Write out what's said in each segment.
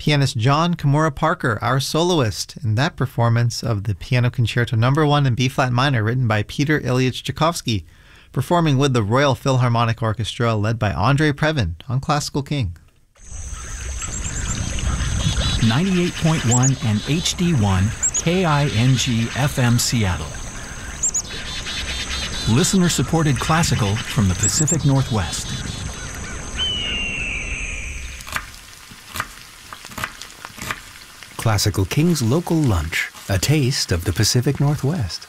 Pianist John Kimura Parker, our soloist, in that performance of the Piano Concerto No. 1 in B-flat minor written by Peter Ilyich Tchaikovsky, performing with the Royal Philharmonic Orchestra led by Andrei Previn on Classical King. 98.1 and HD1 KING FM Seattle. Listener-supported classical from the Pacific Northwest. Classical King's Local Lunch, a taste of the Pacific Northwest.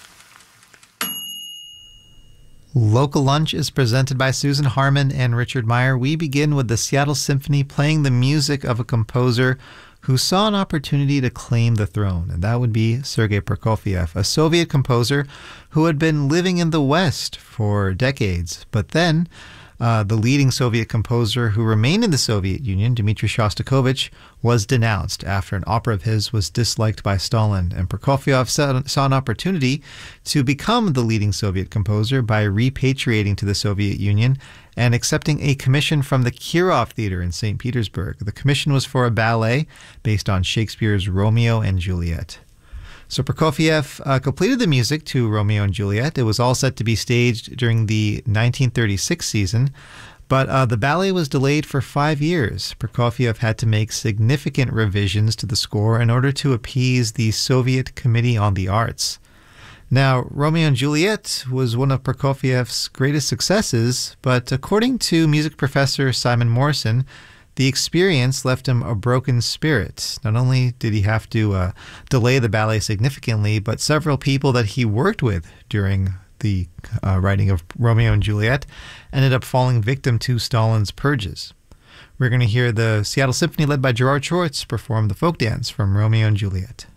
Local Lunch is presented by Susan Harmon and Richard Meyer. We begin with the Seattle Symphony playing the music of a composer who saw an opportunity to claim the throne, and that would be Sergei Prokofiev, a Soviet composer who had been living in the West for decades. But then the leading Soviet composer who remained in the Soviet Union, Dmitri Shostakovich, was denounced after an opera of his was disliked by Stalin, and Prokofiev saw an opportunity to become the leading Soviet composer by repatriating to the Soviet Union and accepting a commission from the Kirov Theater in St. Petersburg. The commission was for a ballet based on Shakespeare's Romeo and Juliet. So Prokofiev completed the music to Romeo and Juliet. It was all set to be staged during the 1936 season, but the ballet was delayed for 5 years. Prokofiev had to make significant revisions to the score in order to appease the Soviet Committee on the Arts. Now, Romeo and Juliet was one of Prokofiev's greatest successes, but according to music professor Simon Morrison, the experience left him a broken spirit. Not only did he have to delay the ballet significantly, but several people that he worked with during the writing of Romeo and Juliet ended up falling victim to Stalin's purges. We're going to hear the Seattle Symphony led by Gerard Schwartz perform the folk dance from Romeo and Juliet.